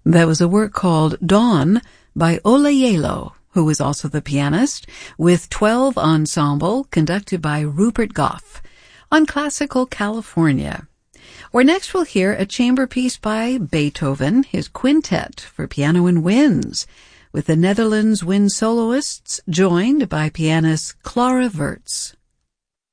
That was a work called Dawn by Ola Yelo, who was also the pianist, with 12 Ensemble, conducted by Rupert Goff, on Classical California. Or next we'll hear a chamber piece by Beethoven, his quintet for piano and winds, with the Netherlands wind soloists joined by pianist Clara Wertz.